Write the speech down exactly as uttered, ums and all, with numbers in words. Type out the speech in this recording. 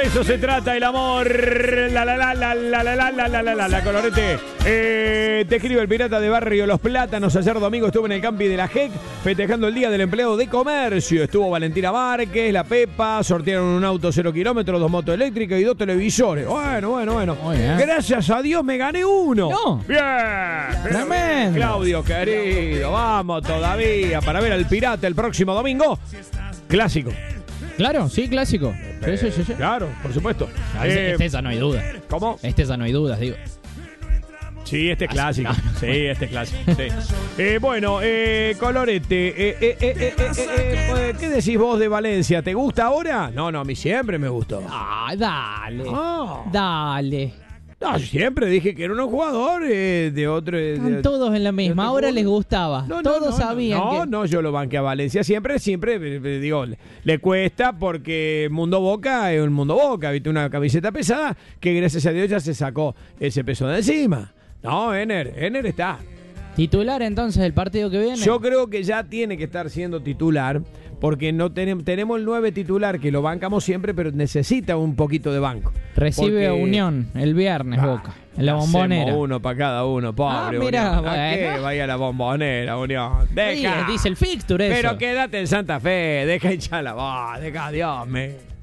eso se trata el amor. La la la la la la la la la la la la Colorete. Eh, te escribe el pirata de Barrio Los Plátanos. Ayer domingo estuve en el campi de la G E C festejando el Día del Empleado de Comercio. Estuvo Valentina Márquez, la Pepa, sortearon un auto cero kilómetros, dos motos eléctricas y dos televisores. Bueno, bueno, bueno. Gracias a Dios me gané uno. No. Bien. Tremendo. Claudio, querido, vamos todavía para ver al pirata el próximo domingo. Clásico. Claro, sí, clásico. Sí, sí, sí, sí. Claro, por supuesto. A veces Eh, este esa no hay duda. ¿Cómo? Este esa no hay dudas, digo. Sí, este es clásico. no, no. Sí, este es clásico. Sí. Eh, bueno, eh, Colorete, eh, eh, eh, eh, eh, eh, eh, ¿qué decís vos de Valencia? ¿Te gusta ahora? No, no, a mí siempre me gustó. Ah, dale. Ah. Dale. No, siempre dije que era un jugador eh, de otro... eh, Están de- todos en la misma. de- Ahora les gustaba. No, no, Todos no, sabían no, que... No, no, yo lo banqué a Valencia siempre, siempre, eh, eh, digo, le, le cuesta porque Mundo Boca es un Mundo Boca, ¿viste? Una camiseta pesada que gracias a Dios ya se sacó ese peso de encima. No, Ener, Ener está. Titular entonces el partido que viene. Yo creo que ya tiene que estar siendo titular porque no tenemos tenemos el nueve titular que lo bancamos siempre, pero necesita un poquito de banco. Recibe Porque- a Unión el viernes, Ah, Boca. En la hacemos bombonera. uno para cada uno, pobre Ah, mirá, Unión. ¿A qué bueno. vaya a la bombonera, Unión? Sí, Deja. dice el fixture eso. Pero quédate en Santa Fe, deja hinchar la voz, deja, Dios mío.